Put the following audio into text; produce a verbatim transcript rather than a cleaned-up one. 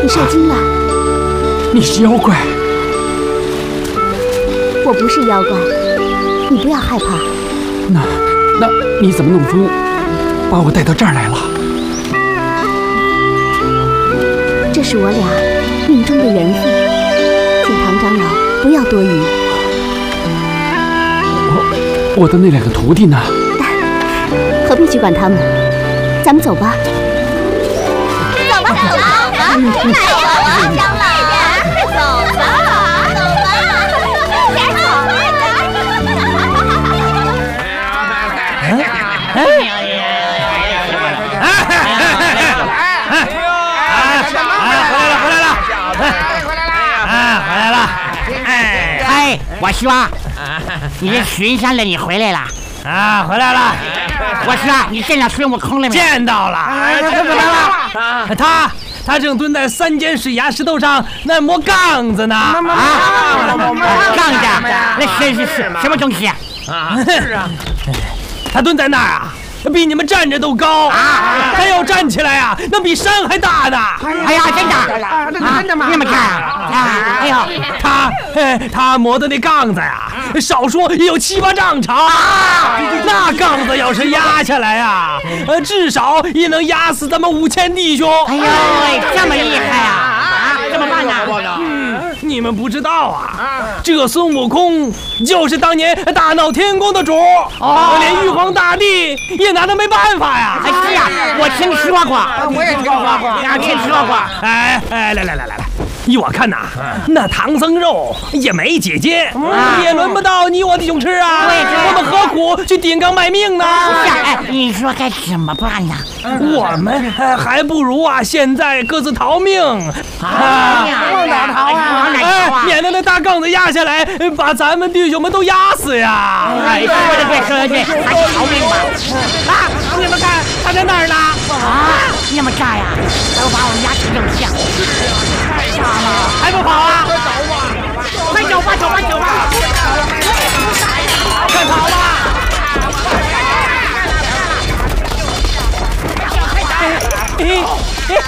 你受惊了。 你是妖怪？ 我不是妖怪，你不要害怕。 那那你怎么弄风把我带到这儿来了？ 这是我俩命中的缘分，请唐长老不要多疑。 我我的那两个徒弟呢？ 何必去管他们？咱们走吧。 走吧，走吧，走吧，来呀，长老，走吧，走吧，点走吧。 哎哎哎，我说，你这巡山的你回来了啊？回来了。 我说，你见到孙悟空了没？ 见到了。 哎，他怎么了？ 他他正蹲在三间水崖石头上那磨杠子呢。啊， 杠子？那是是是什么东西？ 啊，是啊。他蹲在那儿啊，比你们站着都高啊！他要站起来啊，那比山还大呢！ 哎呀，真的，啊，真的吗？那么大啊！哎呦， 他他磨的那杠子呀，少说也有七八丈长啊！那杠子要是压下来啊，呃，至少也能压死咱们五千弟兄！ 哎呦喂，这么厉害啊！啊，怎么办呢？ 嗯，你们不知道啊，这孙悟空就是当年大闹天宫的主，哦，连玉皇大帝也拿他没办法呀！ 哎，是啊，我听说过，我也听说过，啊，听说过。 哎哎，来来来来来，依我看呐，那唐僧肉也没姐姐，也轮不到你我弟兄吃啊！我们何苦去顶缸卖命呢？ 哎，你说该怎么办呢？ 我们还不如啊，现在各自逃命啊！往哪逃啊？往哪逃啊？ 免得那大杠子压下来，把咱们弟兄们都压死呀！ 哎，说的对，说的对，还是逃命吧！ 啊，你们看，他在那儿呢！ 啊，那么大呀，都把我们压成这么像，太大了， 还不跑啊？ 快走吧，走吧，走吧！